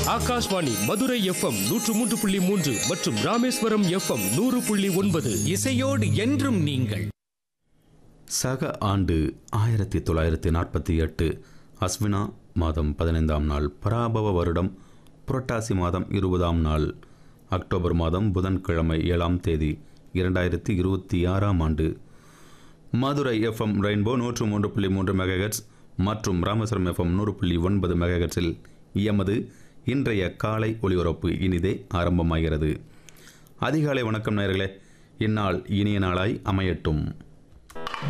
Akashvani Madurai FM 103.3 மற்றும் Rameswaram FM 100.9. இசையோடு என்றும் நீங்கள். சக ஆண்டு 1948 அஸ்வினா மாதம் 15ஆம் நாள், பராபவ வருடம் புரட்டாசி மாதம் 20ஆம் நாள், அக்டோபர் மாதம் புதன்கிழமை 7ஆம் தேதி 2026ஆம் ஆண்டு. மதுரை எஃப்எம் ரெயின்போ 103.3 மெகாஹெர்ட்ஸ் மற்றும் ராமேஸ்வரம் எஃப்எம் 100.9 மெகாஹெர்ட்ஸில் எமது இன்றைய காலை ஒளிபரப்பு இனிதே ஆரம்பமாகிறது. அதிகாலை வணக்கம் நேயர்களே. இந்நாள் இனிய நாளாய் அமையட்டும்.